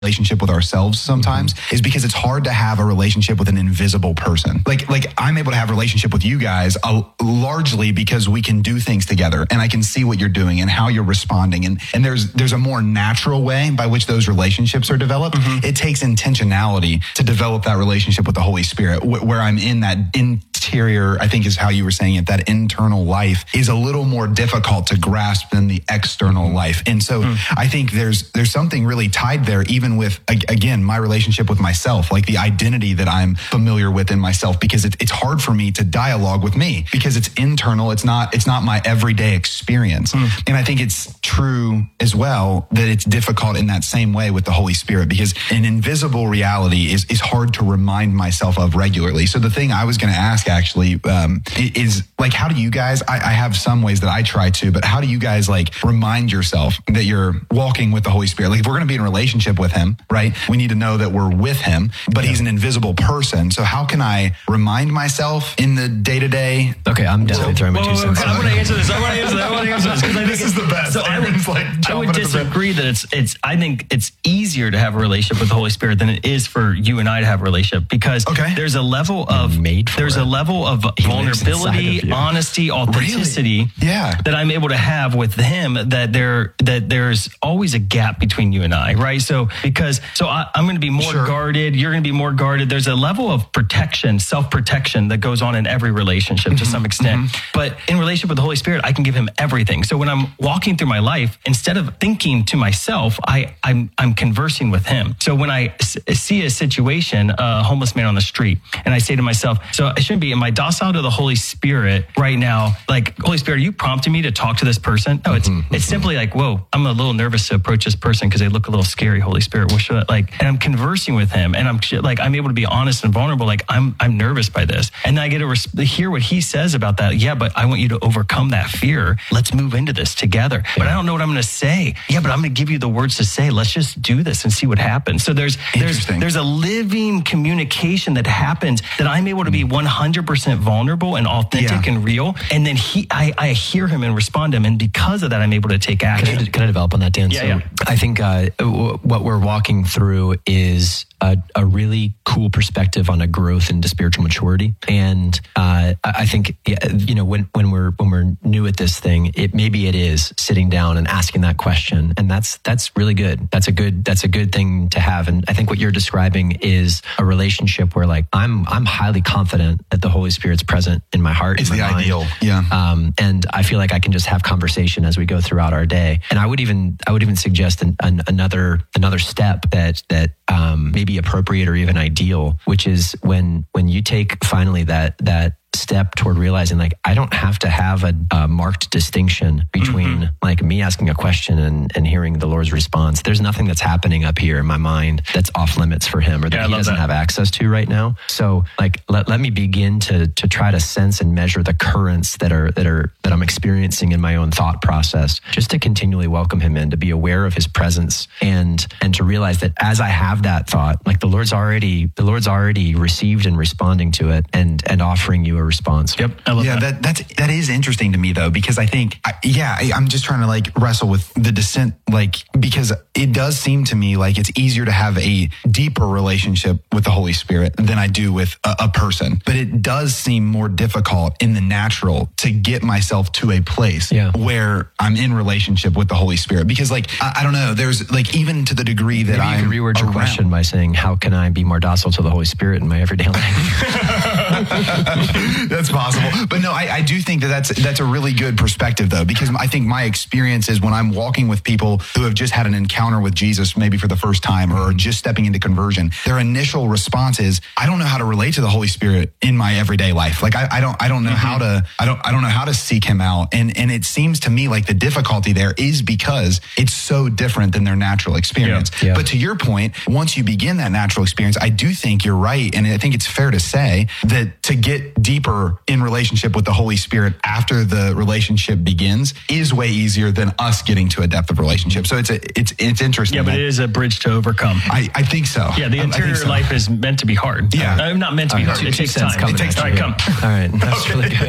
relationship with ourselves sometimes is because it's hard to have a relationship with an invisible person. Like I'm able to have a relationship with you guys largely because we can do things together and I can see what you're doing and how you're responding. And there's a more natural way by which those relationships are developed. It takes intentionality to develop that relationship with the Holy Spirit where I'm in that interior, I think is how you were saying it, that internal life is a little more difficult to grasp than the external life. And so I think there's something really tied there, even with, again, my relationship with myself, like the identity that I'm familiar with in myself, because it's hard for me to dialogue with me because it's internal. It's not my everyday experience. And I think it's true as well that it's difficult in that same way with the Holy Spirit because an invisible reality is hard to remind myself of regularly. So the thing I was going to ask actually is like, how do you guys, I have some ways that I try to, but how do you guys like remind yourself that you're walking with the Holy Spirit? Like if we're going to be in a relationship with him, right? We need to know that we're with him, but he's an invisible person. So how can I remind myself in the day-to-day? Okay, I'm definitely throwing my 2 cents. I want to answer this. I want to answer this because I think this is the best. So I would disagree that I think it's easier to have a relationship with the Holy Spirit than it is for you and I to have a relationship because there's a level of vulnerability, honesty, authenticity that I'm able to have with him that there's always a gap between you and I, right? So I'm going to be more guarded, you're going to be more guarded. There's a level of protection, self-protection that goes on in every relationship to some extent. But in relationship with the Holy Spirit, I can give him everything. So when I'm walking through my life, instead of thinking to myself, I'm conversing with him. So when I see a situation, a homeless man on the street, and I say to myself, so I shouldn't be, am I docile to the Holy Spirit right now? Like, Holy Spirit, are you prompting me to talk to this person? No, it's simply like, whoa, I'm a little nervous to approach this person because they look a little scary, Holy Spirit. What should I, like, and I'm conversing with him and I'm able to be honest and vulnerable. Like I'm nervous by this. And I get to hear what he says about that. Yeah, but I want you to overcome that fear. Let's move into this together. But I don't know what I'm going to say. Yeah, but I'm going to give you the words to say. Let's just do this and see what happens. So there's a living communication that happens that I'm able to be 100% vulnerable and authentic and real. And then I hear him and respond to him. And because of that, I'm able to take action. Can I develop on that, Dan? Yeah, I think what we're walking through is a really cool perspective on a growth into spiritual maturity. And I think, when we're new at this thing, it is sitting down and asking that question. And that's really good. That's a good thing to have. And I think what you're describing is a relationship where like I'm highly confident that the Holy Spirit's present in my heart. It's the ideal. Yeah. And I feel like I can just have conversation as we go throughout our day. And I would even suggest another step that may be appropriate or even ideal, which is when you take finally that step toward realizing like I don't have to have a marked distinction between like me asking a question and hearing the Lord's response. There's nothing that's happening up here in my mind that's off limits for him or that he doesn't have access to right now. So like let me begin to try to sense and measure the currents that I'm experiencing in my own thought process, just to continually welcome him in, to be aware of his presence and to realize that as I have that thought, like the Lord's already received and responding to it and offering you a response. Yep. I love that. That is interesting to me though, because I think, I'm just trying to like wrestle with the dissent, like, because it does seem to me like it's easier to have a deeper relationship with the Holy Spirit than I do with a person. But it does seem more difficult in the natural to get myself to a place where I'm in relationship with the Holy Spirit. Because like, I don't know, there's like, even to the degree that I reword your question by saying, how can I be more docile to the Holy Spirit in my everyday life? That's possible. But no, I do think that's a really good perspective though, because I think my experience is when I'm walking with people who have just had an encounter with Jesus, maybe for the first time or just stepping into conversion, their initial response is, I don't know how to relate to the Holy Spirit in my everyday life. Like I don't know how to, I don't know how to seek him out. And it seems to me like the difficulty there is because it's so different than their natural experience. Yeah. But to your point, once you begin that natural experience, I do think you're right. And I think it's fair to say that to get deep deeper in relationship with the Holy Spirit after the relationship begins is way easier than us getting to a depth of relationship. So it's interesting. Yeah, but it is a bridge to overcome. I think so. Yeah, the interior life is meant to be hard. Yeah. Not meant to be hard. It takes time. It takes time. All right, come. All right, that's really good.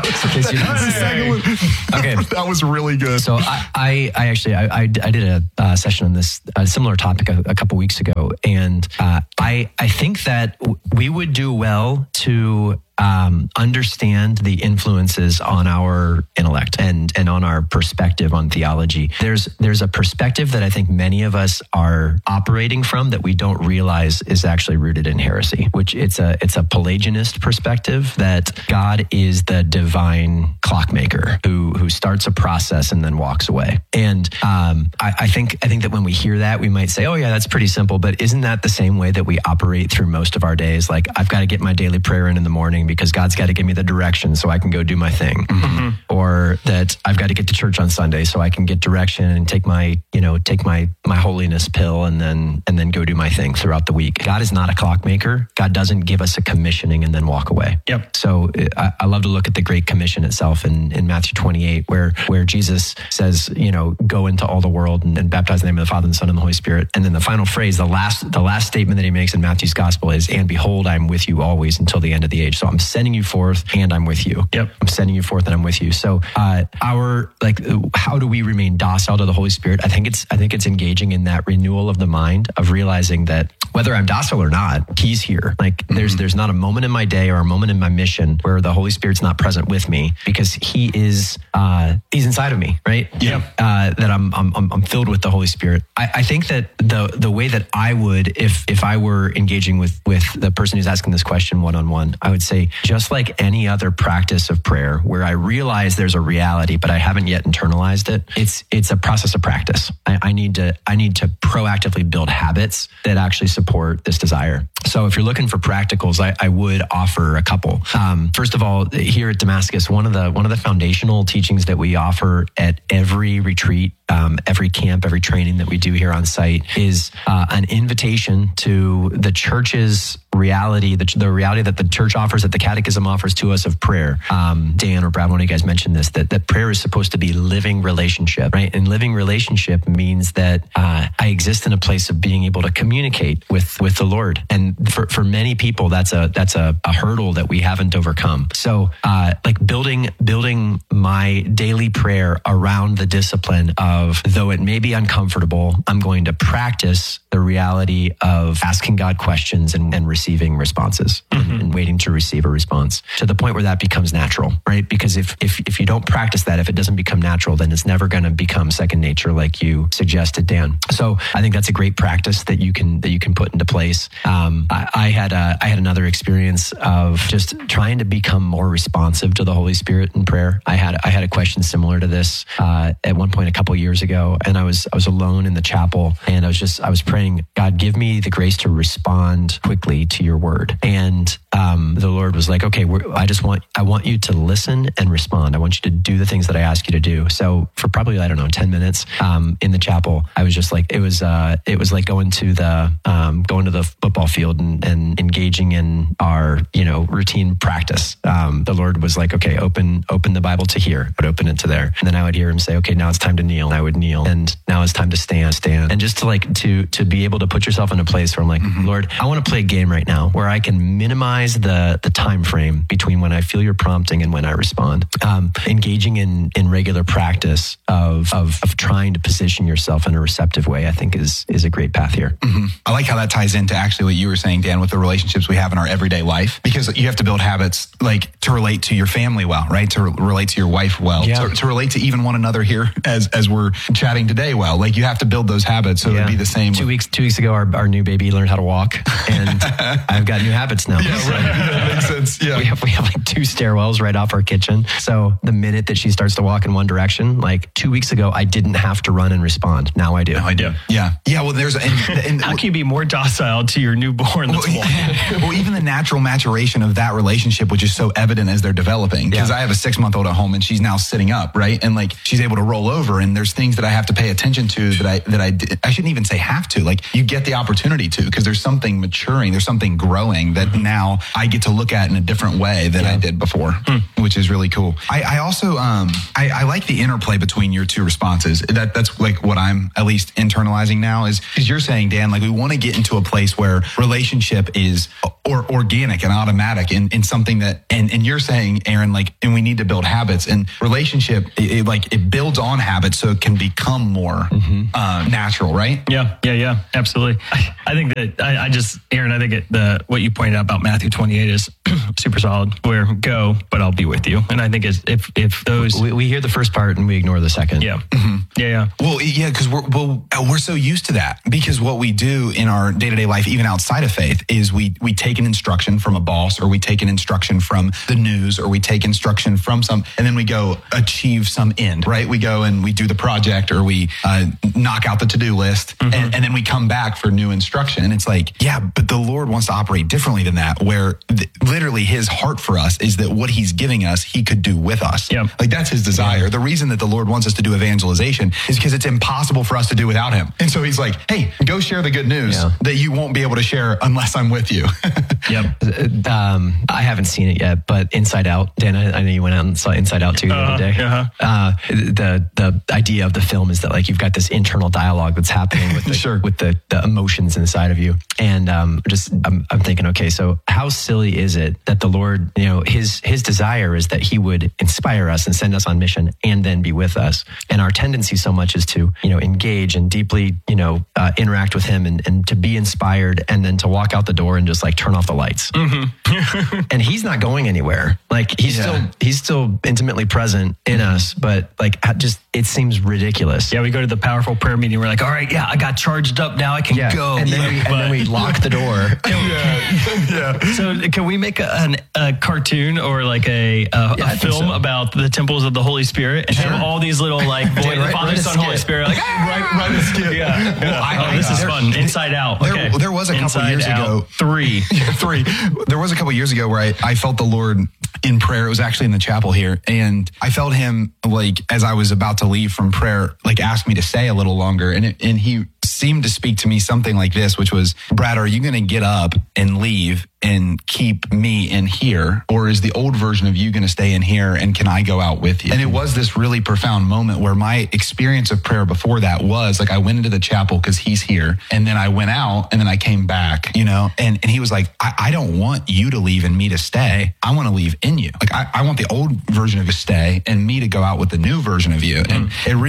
Okay, that was really good. So I actually did a session on this similar topic a couple weeks ago, and I think that we would do well to understand the influences on our intellect and on our perspective on theology. There's a perspective that I think many of us are operating from that we don't realize is actually rooted in heresy, which it's a Pelagianist perspective that God is the divine clockmaker who starts a process and then walks away. And I think that when we hear that, we might say, oh yeah, that's pretty simple, but isn't that the same way that we operate through most of our days? Like, I've got to get my daily prayer in the morning because God's got to give me the direction so I can go do my thing. Mm-hmm. Or that I've got to get to church on Sunday so I can get direction and take my holiness pill and then go do my thing throughout the week. God is not a clockmaker. God doesn't give us a commissioning and then walk away. Yep. So I love to look at the Great Commission itself in Matthew 28, where Jesus says, go into all the world and baptize in the name of the Father and the Son and the Holy Spirit. And then the final phrase, the last statement that he makes in Matthew's gospel is, and behold, I'm with you always until the end of the age. So I'm sending you forth and I'm with you. Yep. I'm sending you forth and I'm with you. So how do we remain docile to the Holy Spirit? I think it's engaging in that renewal of the mind of realizing that whether I'm docile or not, he's here. Like there's not a moment in my day or a moment in my mission where the Holy Spirit's not present with me because he's inside of me, right? Yeah. That I'm filled with the Holy Spirit. I think that the way that I would, if I were engaging with the person who's asking this question one-on-one, I would say, just like any other practice of prayer where I realize there's a reality, but I haven't yet internalized it, it's a process of practice. I need to proactively build habits that actually support this desire. So if you're looking for practicals, I would offer a couple. First of all, here at Damascus, one of the foundational teachings that we offer at every retreat, every camp, every training that we do here on site is an invitation to the church's reality, the reality that the church offers, that the catechism offers to us of prayer. Dan or Brad, one of you guys mentioned this, that prayer is supposed to be living relationship, right? And living relationship means that I exist in a place of being able to communicate with the Lord. And for many people, that's a hurdle that we haven't overcome. So building my daily prayer around the discipline of, though it may be uncomfortable, I'm going to practice the reality of asking God questions and receiving responses and waiting to receive a response to the point where that becomes natural, right? Because if you don't practice that, if it doesn't become natural, then it's never going to become second nature like you suggested, Dan. So I think that's a great practice that you can put into place. I had another experience of just trying to become more responsive to the Holy Spirit in prayer. I had a question similar to this at one point a couple years ago, and I was alone in the chapel, and I was praying, God, give me the grace to respond quickly to your word. And the Lord was like, okay, I want you to listen and respond. I want you to do the things that I ask you to do. So for probably, 10 minutes in the chapel, I was just like, it was like going to the football field and engaging in our, routine practice. The Lord was like, okay, open the Bible to here, but open it to there. And then I would hear him say, okay, now it's time to kneel. And I would kneel. And now it's time to stand. And just to be able to put yourself in a place where I'm like, Lord, I want to play a game right now where I can minimize the time frame between when I feel your prompting and when I respond. Engaging in regular practice of trying to position yourself in a receptive way, I think is a great path here. Mm-hmm. I like how that ties into actually what you were saying, Dan, with the relationships we have in our everyday life, because you have to build habits like to relate to your family well, right? To relate to your wife well, to relate to even one another here as we're chatting today well. Like you have to build those habits so it'd be the same. 2 weeks ago, our new baby learned how to walk, and I've got new habits now. Yeah, right. That makes sense. Yeah. We have like 2 stairwells right off our kitchen. So the minute that she starts to walk in one direction, like 2 weeks ago, I didn't have to run and respond. Now I do. Yeah. Well, there's and how can you be more docile to your newborn that's walking? Well, even the natural maturation of that relationship, which is so evident as they're developing. Because I have a 6-month-old at home, and she's now sitting up, right? And like she's able to roll over, and there's things that I have to pay attention to that I shouldn't even say have to. Like you get the opportunity to, because there's something maturing, there's something growing that now I get to look at in a different way than I did before, which is really cool. I also, I like the interplay between your two responses. That's like what I'm at least internalizing now is you're saying, Dan, like we want to get into a place where relationship is organic and automatic in something that, and you're saying, Aaron, like, and we need to build habits, and relationship, it builds on habits so it can become more natural, right? Yeah, absolutely. I think that Aaron, I think what you pointed out about Matthew 28 is super solid. Where go, but I'll be with you. And I think if those we hear the first part and we ignore the second. Yeah. Well, yeah, because we're so used to that, because what we do in our day-to-day life, even outside of faith, is we take an instruction from a boss, or we take an instruction from the news, or we take instruction from and then we go achieve some end, right? We go and we do the project, or we knock out the to-do list, and then we come back for new instruction. And it's like, yeah, but the Lord wants to operate differently than that, where literally his heart for us is that what he's giving us, he could do with us. Yeah. Like that's his desire. Yeah. The reason that the Lord wants us to do evangelization is because it's impossible for us to do without him. And so he's like, hey, go share the good news that you won't be able to share unless I'm with you. Yep. I haven't seen it yet, but Inside Out, Dan, I know you went out and saw Inside Out too the other day. The idea of the film is that like you've got this internal dialogue that's happening with the emotions inside of you. And I'm thinking, okay, so how silly is it that the Lord, his desire is that he would inspire us and send us on mission and then be with us. And our tendency so much is to, engage and deeply, interact with him and to be inspired and then to walk out the door and just like turn off the lights. And he's not going anywhere. Like he's still intimately present in us, but like it seems ridiculous. Yeah, we go to the powerful prayer meeting. We're like, all right, I got charged up now. I can go. And then we lock the door. So can we make a cartoon or like a film about the temples of the Holy Spirit and have all these little like Father, Son, Holy Spirit? Like, right a skit. Yeah. Well, this is fun. Inside Out. There was a couple years ago. 3. There was a couple years ago where I felt the Lord in prayer. It was actually in the chapel here. And I felt him like, as I was about to leave from prayer, like ask me to stay a little longer. And he seemed to speak to me something like this, which was, Brad, are you going to get up and leave and keep me in here? Or is the old version of you going to stay in here and can I go out with you? And it was this really profound moment where my experience of prayer before that was like, I went into the chapel because he's here. And then I went out and then I came back, and he was like, I don't want you to leave and me to stay. I want to leave in you. Like I want the old version of you to stay and me to go out with the new version of you. And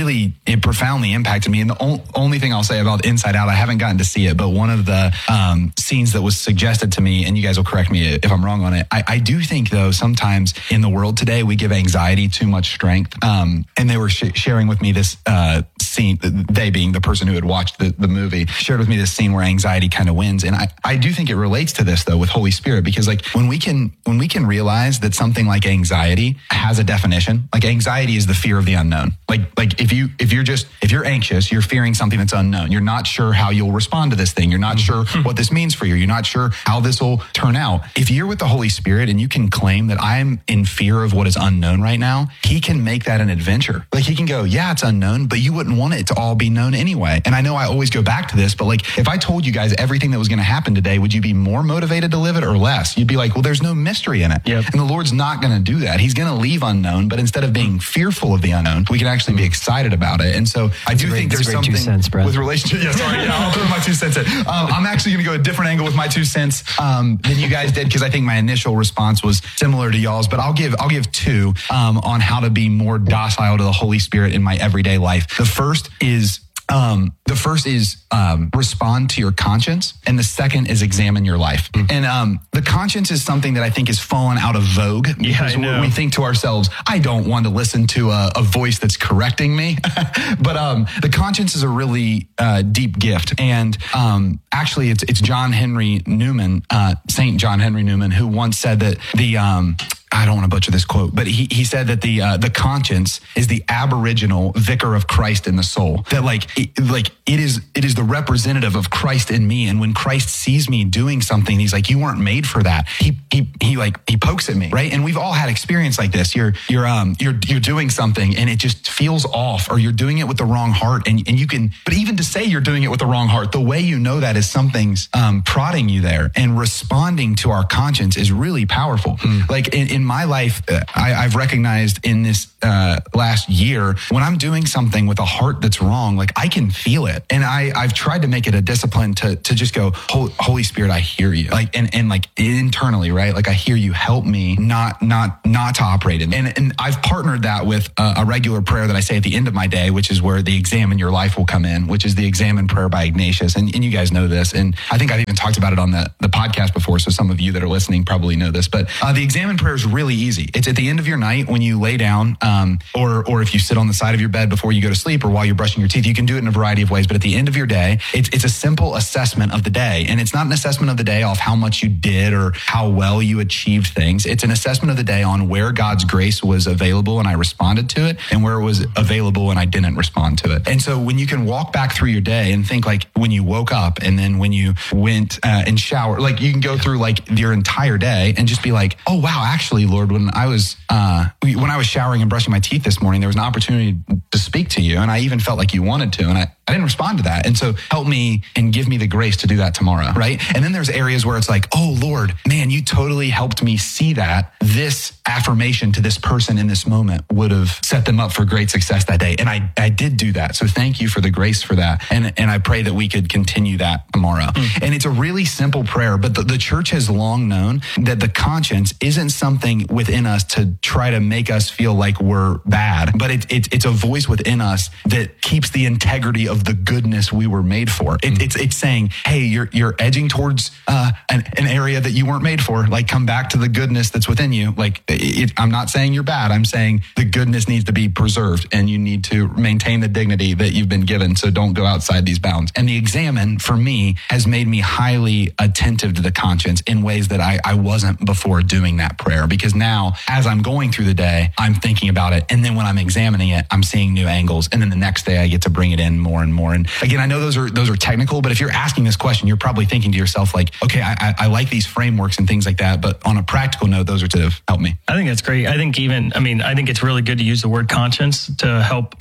it profoundly impacted me. And the only thing I'll say about Inside Out, I haven't gotten to see it, but one of the scenes that was suggested to me, and you guys will correct me if I'm wrong on it. I do think though, sometimes in the world today, we give anxiety too much strength. And they were sharing with me this scene, they being the person who had watched the movie, shared with me this scene where anxiety kind of wins. And I do think it relates to this though with Holy Spirit, because like when we can realize that something like anxiety has a definition, like anxiety is the fear of the unknown. Like if you're anxious, you're fearing something that's unknown. You're not sure how you'll respond to this thing. You're not sure what this means for you. You're not sure how this will turn out. If you're with the Holy Spirit and you can claim that I'm in fear of what is unknown right now, he can make that an adventure. Like he can go, yeah, it's unknown, but you wouldn't want it to all be known anyway. And I know I always go back to this, but like if I told you guys everything that was going to happen today, would you be more motivated to live it or less? You'd be like, well, there's no mystery in it. Yep. And the Lord's not going to do that. He's going to leave unknown, but instead of being fearful of the unknown, we can actually be excited about it. And so I do think there's something with relationship. Yeah, sorry. Yeah, I'll throw my 2 cents in. I'm actually going to go a different angle with my 2 cents than you guys did, because I think my initial response was similar to y'all's, but I'll give 2 on how to be more docile to the Holy Spirit in my everyday life. The first is respond to your conscience, and the second is examine your life. And the conscience is something that I think has fallen out of vogue because we think to ourselves, I don't want to listen to a voice that's correcting me. But the conscience is a really deep gift. And actually, it's John Henry Newman, Saint John Henry Newman, who once said that I don't want to butcher this quote, but he said that the conscience is the aboriginal vicar of Christ in the soul. That it is the representative of Christ in me. And when Christ sees me doing something, he's like, you weren't made for that. He pokes at me, right? And we've all had experience like this. You're doing something and it just feels off, or you're doing it with the wrong heart. And you can, but even to say you're doing it with the wrong heart, the way you know that is something's prodding you there, and responding to our conscience is really powerful. Like in my life, I've recognized in this last year, when I'm doing something with a heart that's wrong, like I can feel it. And I've tried to make it a discipline to just go, Holy Spirit, I hear you. Like, and like internally, right? Like I hear you, help me not to operate in. And I've partnered that with a regular prayer that I say at the end of my day, which is where the Examine Your Life will come in, which is the Examine prayer by Ignatius. And you guys know this. And I think I've even talked about it on the podcast before. So some of you that are listening probably know this, but the Examine prayer is really easy. It's at the end of your night when you lay down, or if you sit on the side of your bed before you go to sleep, or while you're brushing your teeth. You can do it in a variety of ways, but at the end of your day, it's a simple assessment of the day. And it's not an assessment of the day off how much you did or how well you achieved things. It's an assessment of the day on where God's grace was available and I responded to it, and where it was available and I didn't respond to it. And so when you can walk back through your day and think like when you woke up, and then when you went and showered, like you can go through like your entire day and just be like, oh wow, actually, Lord, when I was showering and brushing my teeth this morning, there was an opportunity to speak to you, and I even felt like you wanted to, and I didn't respond to that. And so help me and give me the grace to do that tomorrow, right? And then there's areas where it's like, oh Lord, man, you totally helped me see that this affirmation to this person in this moment would have set them up for great success that day. And I did do that. So thank you for the grace for that. And I pray that we could continue that tomorrow. And it's a really simple prayer, but the church has long known that the conscience isn't something within us to try to make us feel like we're bad, but it's a voice within us that keeps the integrity of the goodness we were made for. It's saying, hey, you're edging towards an area that you weren't made for. Like, come back to the goodness that's within you. Like, I'm not saying you're bad. I'm saying the goodness needs to be preserved, and you need to maintain the dignity that you've been given. So don't go outside these bounds. And the Examine, for me, has made me highly attentive to the conscience in ways that I wasn't before doing that prayer. Because now, as I'm going through the day, I'm thinking about it. And then when I'm examining it, I'm seeing new angles. And then the next day I get to bring it in more and more. And again, I know those are technical, but if you're asking this question, you're probably thinking to yourself like, okay, I like these frameworks and things like that, but on a practical note, those are to help me. I think that's great. I think it's really good to use the word conscience to help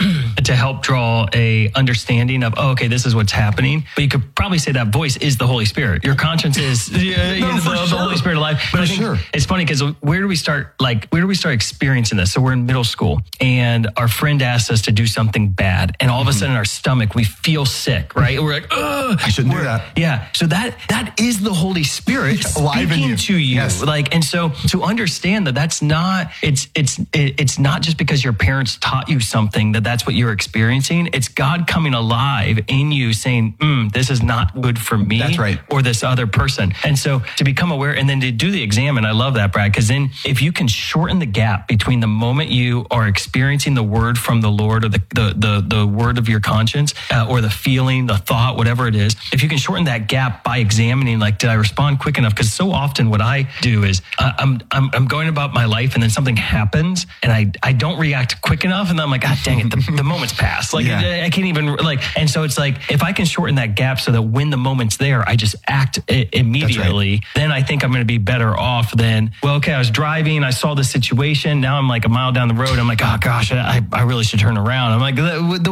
draw a understanding of, oh, okay, this is what's happening. But you could probably say that voice is the Holy Spirit. Your conscience is the Holy Spirit of life. But I think it's funny because where do we start experiencing this? So we're in middle school and our friend asks us to do something bad, and all of a sudden in our stomach we feel sick, right? We're like, ugh, I shouldn't do that. Yeah. So that is the Holy Spirit speaking to you. Yes. Like, and so to understand that's not, it's not just because your parents taught you something that's what you're experiencing. It's God coming alive in you saying, this is not good for me. That's right. Or this other person. And so to become aware and then to do the Examine, I love that, Brad, because then if you can shorten the gap between the moment you are experiencing the word from the Lord, or the word of your conscience, or the feeling, the thought, whatever it is, if you can shorten that gap by examining, like, did I respond quick enough? Because so often what I do is I'm going about my life and then something happens and I don't react quick enough, and then I'm like, God dang it, the moment's passed. Like, I can't even and so it's like, if I can shorten that gap so that when the moment's there, I just act immediately, then I think I'm going to be better off than, well, okay, I was driving, I saw the situation, now I'm like a mile down the road, I'm like, oh gosh, I really should turn around. I'm like,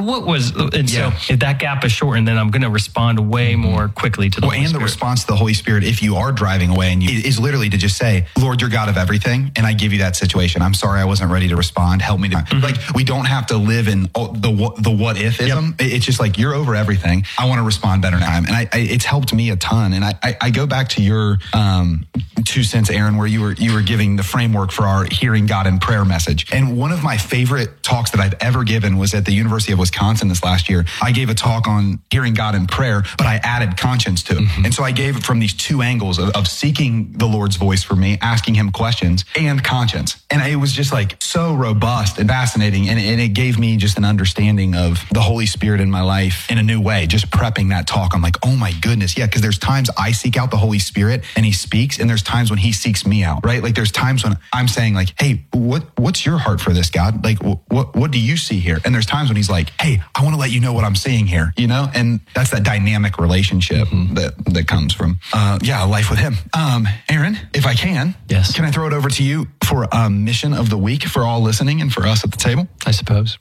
so if that gap is shortened, then I'm going to respond way more quickly to the Holy Spirit. The response to the Holy Spirit, if you are driving away, and is literally to just say, Lord, you're God of everything, and I give you that situation. I'm sorry I wasn't ready to respond. Help me to like, we don't have to live in the what if-ism. Yep. It's just like, you're over everything. I want to respond better now. And it's helped me a ton. And I go back to your 2 cents, Aaron, where you were giving the framework for our Hearing God in Prayer message. And one of my favorite talks that I've ever given was at the University of Wisconsin this last year. I gave a talk on hearing God in prayer, but I added conscience to it. And so I gave it from these two angles of seeking the Lord's voice for me, asking him questions, and conscience. And it was just like so robust and fascinating. And it gave me just an understanding of the Holy Spirit in my life in a new way. Just prepping that talk, I'm like, oh my goodness. Yeah, because there's times I seek out the Holy Spirit and he speaks, and there's times when he seeks me out, right? Like there's times when I'm saying like, hey, what's your heart for this, God? Like, what do you see here? And there's times when he's like, hey, I want to let you know what I'm seeing here, you know? And that's that dynamic relationship that comes from, life with him. Aaron, if I can, yes. Can I throw it over to you for a mission of the week for all listening and for us at the table? I suppose.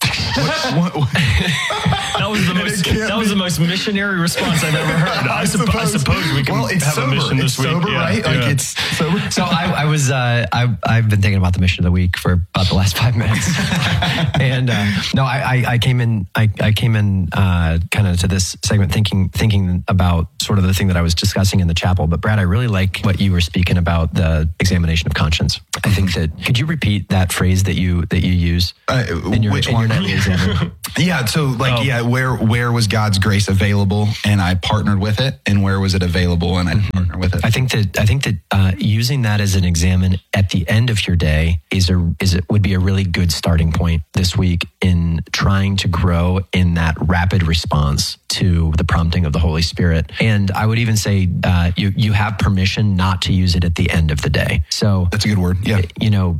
That was the most missionary response I've ever heard. I suppose we can have a mission this week. Sober, right? Like it's sober. So I've been thinking about the mission of the week for about the last 5 minutes. And I came in kind of to this segment thinking about sort of the thing that I was discussing in the chapel. But Brad, I really like what you were speaking about, the examination of conscience. I think that, could you repeat that phrase that you use? Which one? Yeah. So where was God's grace available and I partnered with it, and where was it available and I partnered with it? I think that using that as an examine at the end of your day would be a really good starting point this week in trying to grow in that rapid response to the prompting of the Holy Spirit. And I would even say you have permission not to use it at the end of the day. So that's a good word. Yeah. You know,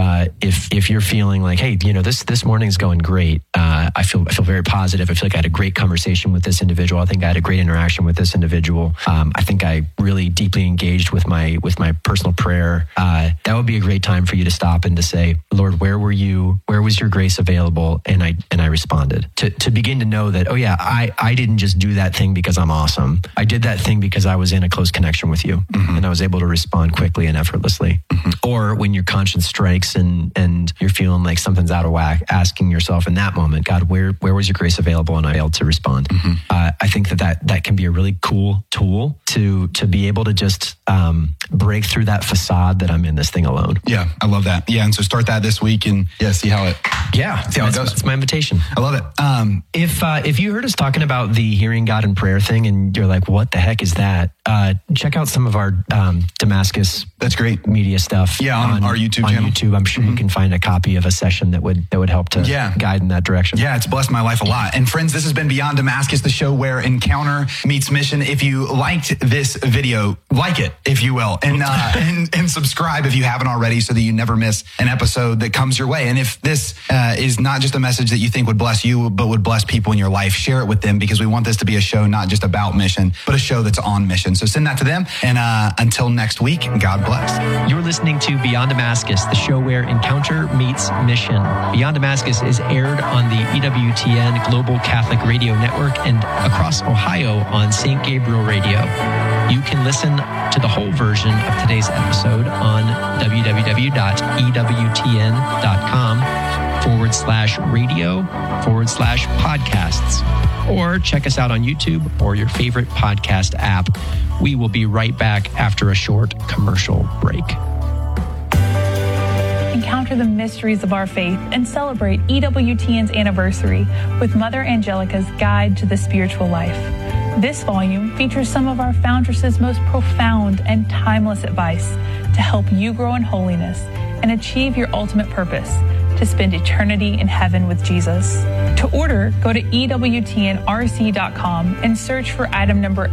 if you're feeling like, hey, you know, this morning's going great. I feel very positive. I feel like I had a great conversation with this individual. I think I had a great interaction with this individual. I think I really deeply engaged with my personal prayer. That would be a great time for you to stop and to say, Lord, where were you? Where was your grace available? And I responded. To begin to know that, oh yeah, I didn't just do that thing because I'm awesome. I did that thing because I was in a close connection with you, and I was able to respond quickly and effortlessly. Or when your conscience strikes and you're feeling like something's out of whack, asking yourself in that moment, God, where was your grace available? And I failed to respond. I think that can be a really cool tool to be able to just break through that facade that I'm in this thing alone. Yeah, I love that. Yeah, and so start that this week and see how it goes. That's my invitation. I love it. If you heard us talking about the hearing God in prayer thing and you're like, what the heck is that? Check out some of our Damascus. That's great. Media stuff. Yeah, on our YouTube channel. On YouTube, I'm sure you can find a copy of a session that would help to guide in that direction. Yeah, it's blessed my life a lot. And friends, this has been Beyond Damascus, the show where encounter meets mission. If you liked this video, like it, if you will, and subscribe if you haven't already, so that you never miss an episode that comes your way. And if this is not just a message that you think would bless you, but would bless people in your life, share it with them, because we want this to be a show not just about mission, but a show that's on mission. So send that to them. And until next week, God bless. You're listening to Beyond Damascus, the show where encounter meets mission. Beyond Damascus is aired on the EWTN Global Catholic Radio Network and across Ohio on St. Gabriel Radio. You can listen to the whole version of today's episode on www.ewtn.com/radio/podcasts, or check us out on YouTube or your favorite podcast app. We will be right back after a short commercial break. Encounter the mysteries of our faith and celebrate EWTN's anniversary with Mother Angelica's Guide to the Spiritual Life. This volume features some of our foundress's most profound and timeless advice to help you grow in holiness and achieve your ultimate purpose, to spend eternity in heaven with Jesus. To order, go to EWTNRC.com and search for item number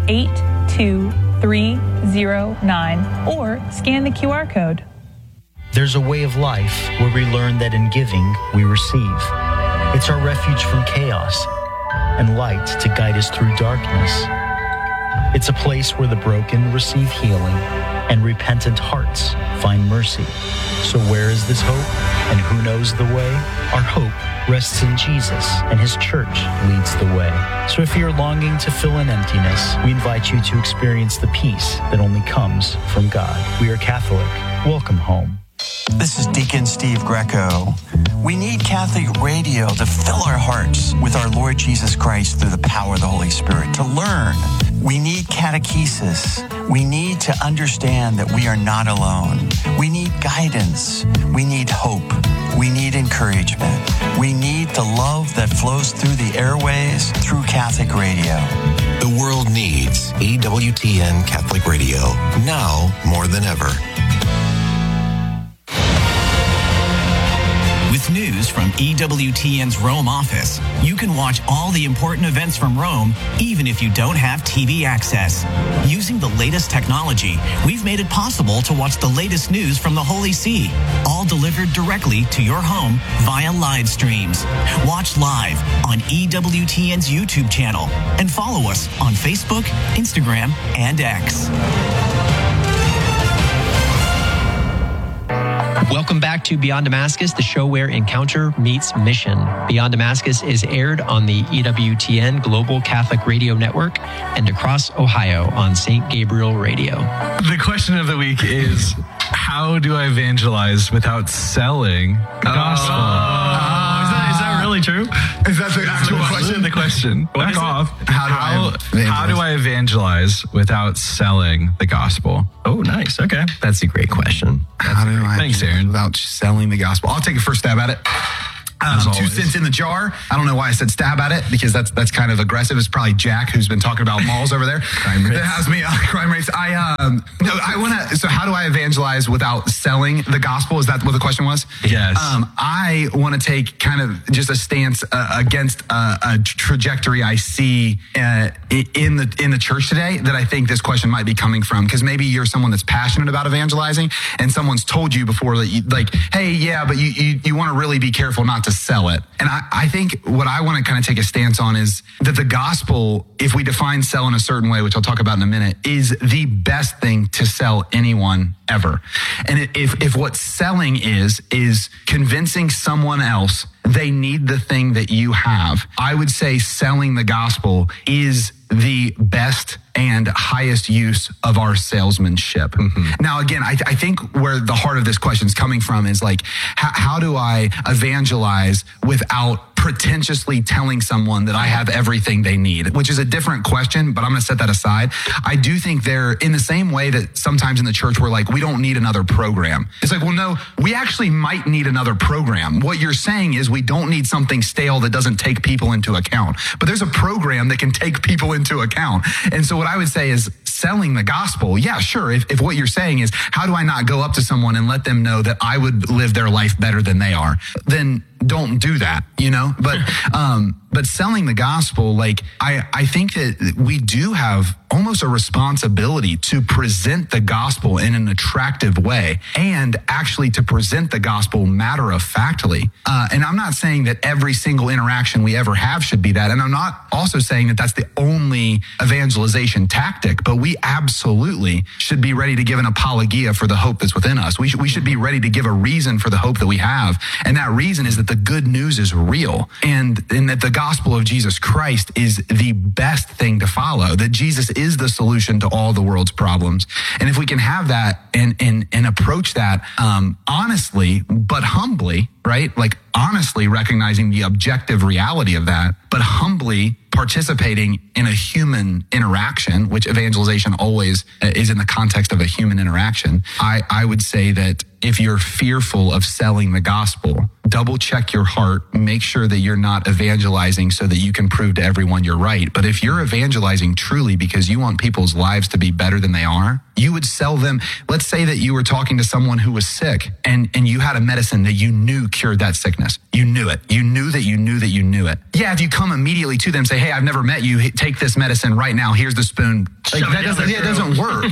82309 or scan the QR code. There's a way of life where we learn that in giving, we receive. It's our refuge from chaos and light to guide us through darkness. It's a place where the broken receive healing and repentant hearts find mercy. So where is this hope? And who knows the way? Our hope rests in Jesus, and his church leads the way. So if you're longing to fill an emptiness, we invite you to experience the peace that only comes from God. We are Catholic. Welcome home. This is Deacon Steve Greco. We need Catholic radio to fill our hearts with our Lord Jesus Christ through the power of the Holy Spirit, to learn. We need catechesis. We need to understand that we are not alone. We need guidance. We need hope. We need encouragement. We need the love that flows through the airways through Catholic radio. The world needs EWTN Catholic Radio now more than ever. With latest news from EWTN's Rome office. You can watch all the important events from Rome, even if you don't have TV access. Using the latest technology, we've made it possible to watch the latest news from the Holy See, all delivered directly to your home via live streams. Watch live on EWTN's YouTube channel and follow us on Facebook, Instagram, and X. Welcome back to Beyond Damascus, the show where encounter meets mission. Beyond Damascus is aired on the EWTN Global Catholic Radio Network and across Ohio on St. Gabriel Radio. The question of the week is, how do I evangelize without selling the gospel? Is that really true? Is that the actual question? The question. Back off. How do I evangelize without selling the gospel? Oh, nice. Okay. That's a great question. Thanks, Aaron. Without selling the gospel. I'll take a first stab at it. 2 cents in the jar. I don't know why I said stab at it, because that's kind of aggressive. It's probably Jack who's been talking about malls over there. Crime rates. That has me. Crime rates. So how do I evangelize without selling the gospel? Is that what the question was? Yes. I want to take kind of just a stance against a trajectory I see in the church today that I think this question might be coming from, because maybe you're someone that's passionate about evangelizing and someone's told you before that you, like, hey, yeah, but you want to really be careful not to sell it. And I think what I want to kind of take a stance on is that the gospel, if we define sell in a certain way, which I'll talk about in a minute, is the best thing to sell anyone ever. And if what selling is convincing someone else they need the thing that you have, I would say selling the gospel is the best and highest use of our salesmanship. Mm-hmm. Now, again, I think where the heart of this question is coming from is like, how do I evangelize without pretentiously telling someone that I have everything they need, which is a different question, but I'm going to set that aside. I do think they're in the same way that sometimes in the church we're like, we don't need another program. It's like, well, no, we actually might need another program. What you're saying is we don't need something stale that doesn't take people into account, but there's a program that can take people into account. And so what I would say is selling the gospel. Yeah, sure. If what you're saying is, how do I not go up to someone and let them know that I would live their life better than they are? Then don't do that, you know? But selling the gospel, like, I think that we do have almost a responsibility to present the gospel in an attractive way and actually to present the gospel matter-of-factly. And I'm not saying that every single interaction we ever have should be that. And I'm not also saying that that's the only evangelization tactic, but we absolutely should be ready to give an apologia for the hope that's within us. We should be ready to give a reason for the hope that we have. And that reason is that the good news is real and that the gospel of Jesus Christ is the best thing to follow, that Jesus is the solution to all the world's problems. And if we can have that and approach that honestly, but humbly, right? Like honestly recognizing the objective reality of that, but humbly participating in a human interaction, which evangelization always is in the context of a human interaction. I would say that if you're fearful of selling the gospel, double check your heart, make sure that you're not evangelizing so that you can prove to everyone you're right. But if you're evangelizing truly because you want people's lives to be better than they are, you would sell them. Let's say that you were talking to someone who was sick and you had a medicine that you knew cured that sickness. You knew it. You knew that you knew that you knew it. Yeah, if you come immediately to them and say, hey, I've never met you, take this medicine right now. Here's the spoon. Like, it doesn't work.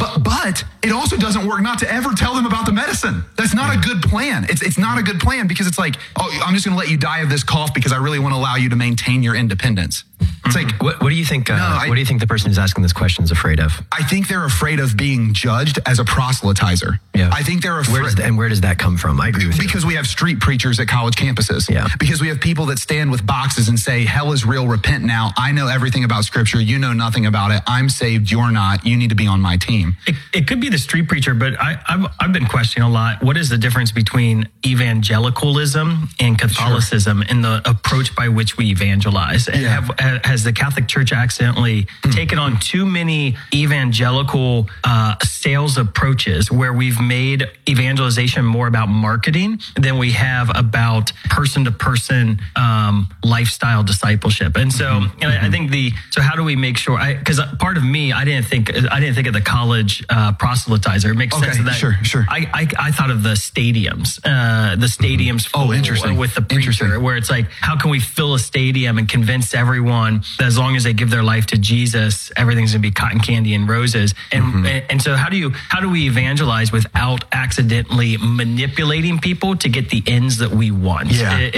But it also doesn't work not to ever tell them about the medicine. That's not a good plan. It's not a good plan because it's like, oh, I'm just going to let you die of this cough because I really want to allow you to maintain your independence. It's like, what do you think? What do you think the person who's asking this question is afraid of? I think they're afraid of being judged as a proselytizer. Yeah. I think they're afraid. Where does that come from? I agree with you. Because we have street preachers at college campuses. Yeah. Because we have people that stand with boxes and say, hell is real, repent now. I know everything about scripture. You know nothing about it. I'm saved. You're not. You need to be on my team. It could be the street preacher, but I've been questioning a lot. What is the difference between evangelicalism and Catholicism in the approach by which we evangelize? And have has the Catholic Church accidentally taken on too many evangelical sales approaches where we've made evangelization more about marketing than we have about person-to-person lifestyle discipleship. And so I think so how do we make sure, because part of me, I didn't think of the college proselytizer. It makes sense that Sure. I thought of the stadiums full interesting. with the preacher, where it's like, how can we fill a stadium and convince everyone that as long as they give their life to Jesus, everything's going to be cotton candy and roses? And so how do we evangelize without accidentally manipulating people to get the ends that we want?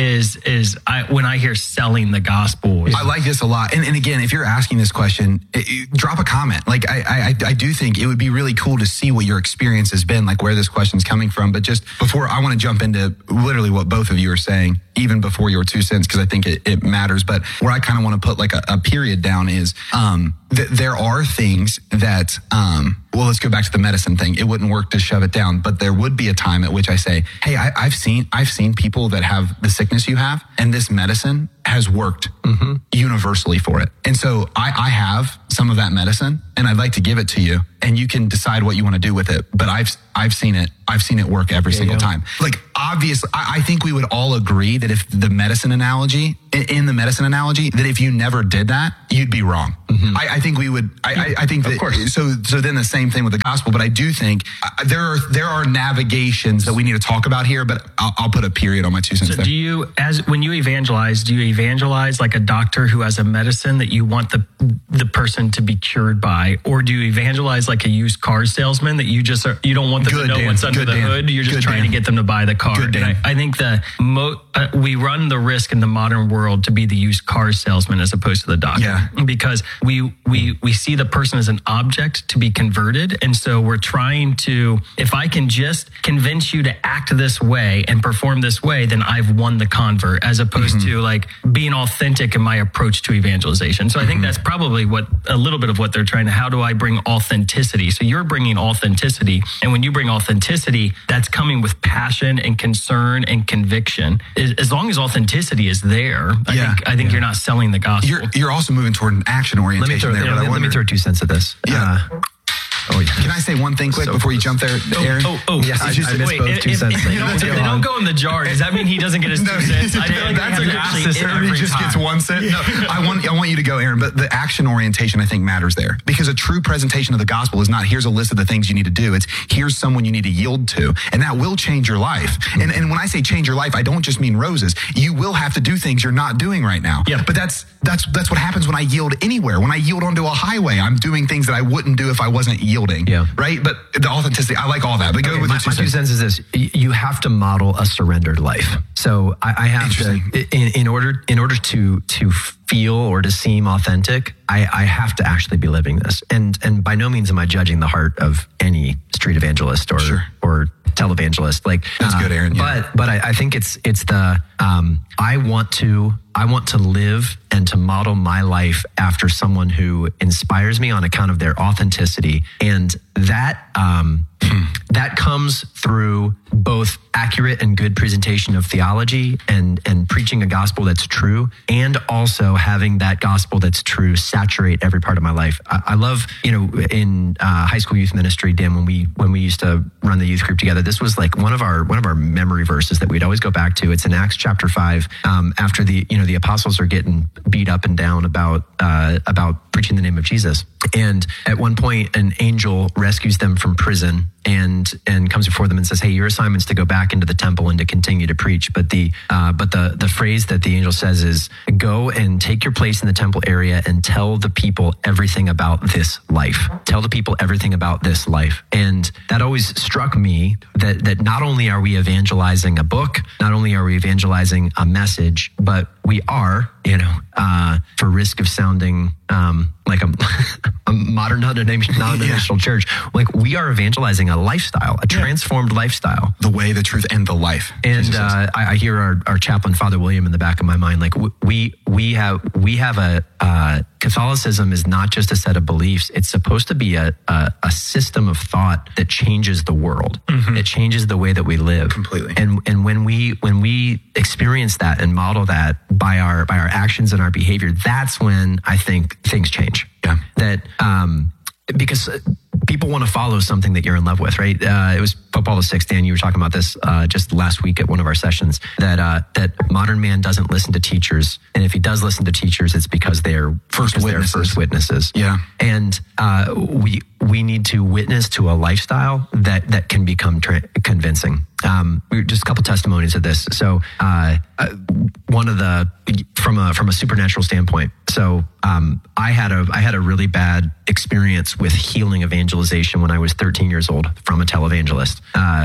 When I hear selling the gospel. I like this a lot. And again, if you're asking this question, drop a comment. Like I do think it would be really cool to see what your experience has been, like where this question's coming from. But just before, I want to jump into literally what both of you are saying, even before your 2 cents, because I think it matters. But where I kind of want to put like a period down is there are things that, well, let's go back to the medicine thing. It wouldn't work to shove it down, but there would be a time at which I say, hey, I've seen people that have the sickness you have, and this medicine has worked universally for it. And so I have some of that medicine, and I'd like to give it to you, and you can decide what you want to do with it. But I've seen it work every single time. Like, obviously, I think we would all agree that if the medicine analogy, that if you never did that, you'd be wrong. I think we would, I think that, of course. So then the same thing with the gospel, but I do think there are navigations that we need to talk about here, but I'll put a period on my 2 cents there. When you evangelize, do you evangelize like a doctor who has a medicine that you want the person to be cured by? Or do you evangelize like a used car salesman that you don't want them to know what's under the hood? You're just trying to get them to buy the car. And I think we run the risk in the modern world to be the used car salesman as opposed to the doctor, because we see the person as an object to be converted. And so we're trying to, if I can just convince you to act this way and perform this way, then I've won the convert, as opposed to like being authentic in my approach to evangelization. So I think that's probably a little bit of what they're trying to, how do I bring authenticity? So you're bringing authenticity. And when you bring authenticity, that's coming with passion and concern and conviction. As long as authenticity is there, I think you're not selling the gospel. You're also moving toward an action orientation there. Let me throw 2 cents at this. Can I say one thing quick before you jump there, Aaron? Yes, I missed both 2 cents. If they don't go in the jar, does that mean he doesn't get his 2 cents? I feel like that's a good system. He just gets 1 cent. No, I want you to go, Aaron, but the action orientation, I think, matters there, because a true presentation of the gospel is not, here's a list of the things you need to do. It's, here's someone you need to yield to, and that will change your life. And when I say change your life, I don't just mean roses. You will have to do things you're not doing right now. Yeah. But that's what happens when I yield anywhere. When I yield onto a highway, I'm doing things that I wouldn't do if I wasn't yielding. Yeah. Right? But the authenticity, I like all that. But go with my 2 cents is this: you have to model a surrendered life. So I have to, in order to feel or to seem authentic, I have to actually be living this. And by no means am I judging the heart of any street evangelist or televangelist. Like, that's good, Aaron. Yeah. But I think it's the I want to live and to model my life after someone who inspires me on account of their authenticity, and that that comes through both accurate and good presentation of theology and preaching a gospel that's true, and also having that gospel that's true saturate every part of my life. I love, in high school youth ministry, Dan, when we used to run the youth group together, this was like one of our memory verses that we'd always go back to. It's in Acts chapter 5, after the apostles are getting beat up and down about preaching the name of Jesus. And at one point, an angel rescues them from prison and comes before them and says, "Hey, your assignment's to go back into the temple and to continue to preach." But the phrase that the angel says is, "Go and take your place in the temple area and tell the people everything about this life. Tell the people everything about this life." And that always struck me that not only are we evangelizing a book, not only are we evangelizing a message, but we are, for risk of sounding like a modern non-denominational church, like we are evangelizing a lifestyle, a transformed lifestyle. The way, the truth, and the life. And I hear our chaplain, Father William, in the back of my mind. Like we have a Catholicism is not just a set of beliefs. It's supposed to be a system of thought that changes the world. Mm-hmm. It changes the way that we live completely. And when we experience that and model that by our actions and our behavior, that's when I think things change. Yeah. That because people want to follow something that you're in love with, right? It was Pope Paul VI, Dan, you were talking about this just last week at one of our sessions, that modern man doesn't listen to teachers. And if he does listen to teachers, it's because they're first witnesses. Yeah. And we need to witness to a lifestyle that can become convincing. Just a couple testimonies of this. So one of the from a supernatural standpoint. So I had a really bad experience with healing evangelization when I was 13 years old from a televangelist.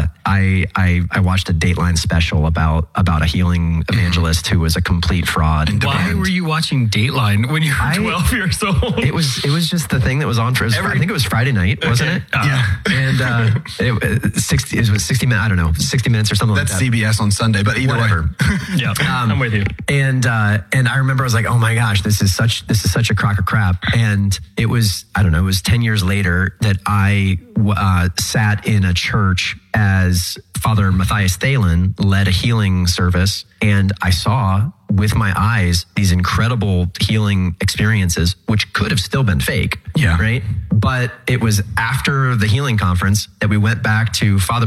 I watched a Dateline special about a healing evangelist who was a complete fraud. Why were you watching Dateline when you were 12 years old? It was just the thing that was on for. I think it was Friday night, wasn't it? Yeah. And it was 60 minutes. I don't know, 60 minutes or something. That's like that. CBS on Sunday, but either way. Yeah, I'm with you. And I remember I was like, oh my gosh, this is such a crock of crap. And it was 10 years later that I sat in a church as Father Matthias Thelen led a healing service, and I saw with my eyes these incredible healing experiences, which could have still been fake. Yeah. Right. But it was after the healing conference that we went back to Father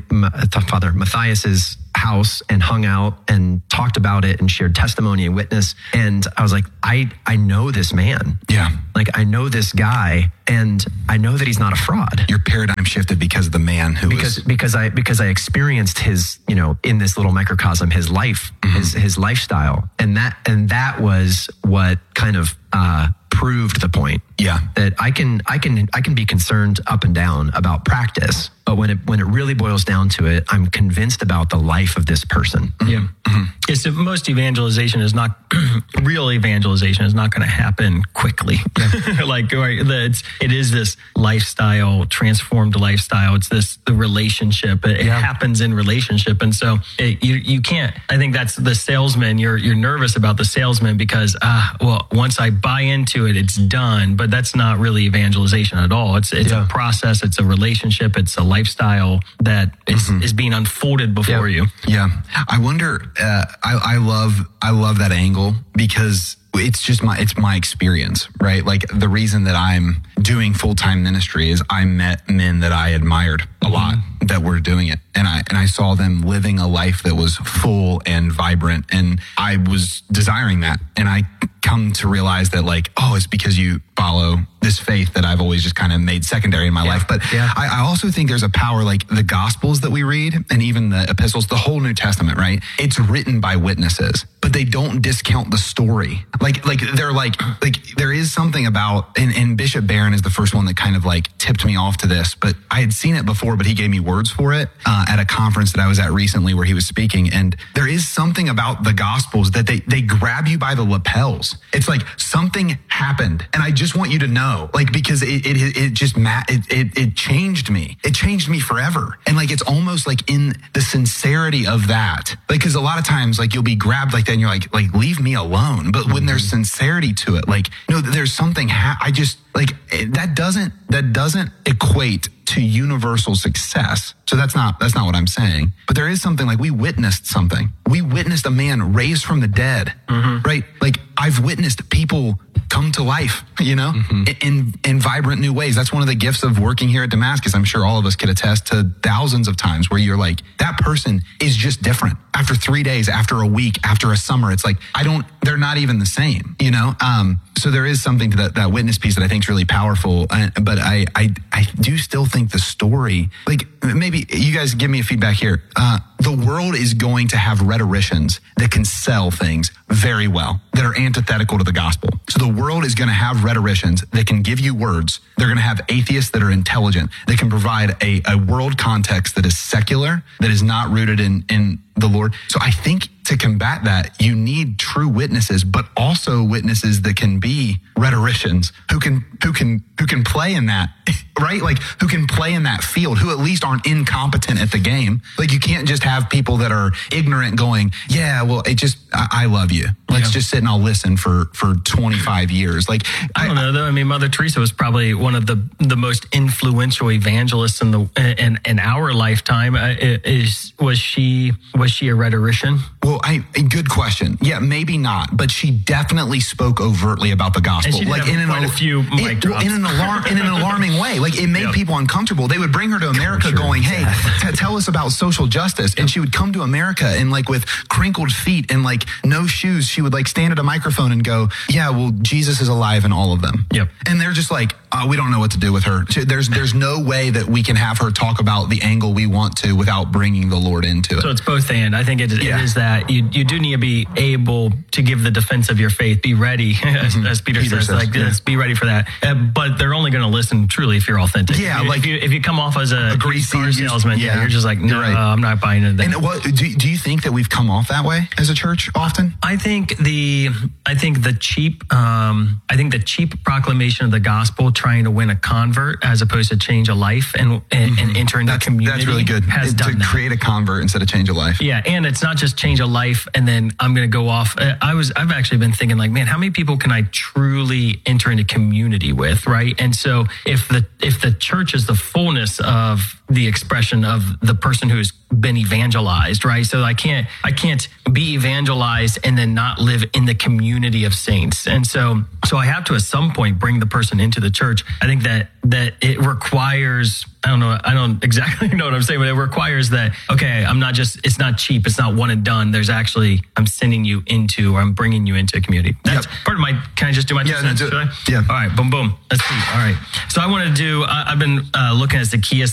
Matthias's house and hung out and talked about it and shared testimony and witness. And I was like, I know this man. Yeah. Like, I know this guy, and I know that he's not a fraud. Your paradigm shifted because of the man who because I experienced his, in this little microcosm, his life, mm-hmm. his lifestyle. And that was what kind of proved the point. Yeah. That I can be concerned up and down about practice, but when it really boils down to it, I'm convinced about the life of this person. Mm-hmm. Yeah. Mm-hmm. It's most evangelization is not real evangelization is not going to happen quickly. Yeah. Like, right, it is this lifestyle, transformed lifestyle. It's the relationship. It happens in relationship. And so you can't, I think that's the salesman. You're nervous about the salesman because, once I buy into it, it's done. But that's not really evangelization at all. It's a process. It's a relationship. It's a lifestyle that is being unfolded before you. Yeah. I wonder, I love that angle because it's my experience, right? Like, the reason that I'm doing full-time ministry is I met men that I admired a lot that were doing it. And I saw them living a life that was full and vibrant. And I was desiring that. And I come to realize that, like, it's because you follow this faith that I've always just kind of made secondary in my life. But I also think there's a power, like the Gospels that we read and even the epistles, the whole New Testament, right? It's written by witnesses, but they don't discount the story. Like they're like there is something about, and Bishop Barron is the first one that kind of like tipped me off to this, but I had seen it before, but he gave me words for it at a conference that I was at recently where he was speaking. And there is something about the Gospels that they grab you by the lapels. It's like something happened, and I just want you to know, like, because it changed me. It changed me forever. And like, it's almost like in the sincerity of that, like, because a lot of times, like, you'll be grabbed like that and you're like leave me alone. But when there's sincerity to it, like, there's something that doesn't equate to universal success. So that's not what I'm saying. But there is something, like, we witnessed something. We witnessed a man raised from the dead, right? Like, I've witnessed people come to life, in vibrant new ways. That's one of the gifts of working here at Damascus. I'm sure all of us could attest to thousands of times where you're like, that person is just different. After 3 days, after a week, after a summer, it's like, they're not even the same, So there is something to that witness piece that I think is really powerful. But I do still think the story, like, maybe you guys give me a feedback here. The world is going to have rhetoricians that can sell things very well that are antithetical to the gospel. So the world is going to have rhetoricians that can give you words. They're going to have atheists that are intelligent. They can provide a world context that is secular, that is not rooted in the Lord. So I think to combat that, you need true witnesses, but also witnesses that can be rhetoricians who can play in that, right? Like who can play in that field, who at least aren't incompetent at the game. Like you can't just have people that are ignorant going, yeah, well, I love you. Let's just sit and I'll listen for 25 years. Like, I don't know though. I mean, Mother Teresa was probably one of the most influential evangelists in our lifetime. Was she a rhetorician? Well, good question. Yeah, maybe not, but she definitely spoke overtly about the gospel. And she did in an alarming way. Like it made people uncomfortable. They would bring her to America going, hey, tell us about social justice. And she would come to America and like with crinkled feet and like no shoes, she would like stand at a microphone and go, yeah, well, Jesus is alive in all of them. Yep. And they're just like, we don't know what to do with her. There's no way that we can have her talk about the angle we want to without bringing the Lord into it. So it's both and. I think it is that you do need to be able to give the defense of your faith. Be ready, as Peter says, be ready for that. But they're only going to listen truly if you're authentic. Yeah, if you come off as a greasy car salesman, you're just like, no, I'm not buying into that. And what do you think that we've come off that way as a church often? I think the cheap proclamation of the gospel, trying to win a convert as opposed to change a life and enter into the community. That's really good. To create a convert instead of change a life. Yeah, and it's not just change a life and then I'm going to go off. I've actually been thinking like, man, how many people can I truly enter into community with, right? And so if the church is the fullness of the expression of the person who's been evangelized, right? So I can't be evangelized and then not live in the community of saints. And so I have to at some point bring the person into the church. I think that it requires, I don't exactly know what I'm saying, but it requires that, okay, it's not cheap. It's not one and done. There's actually, I'm bringing you into a community. That's part of can I just do my 2 cents? Yeah. All right. Boom, boom. Let's see. All right. So I've been looking at Zacchaeus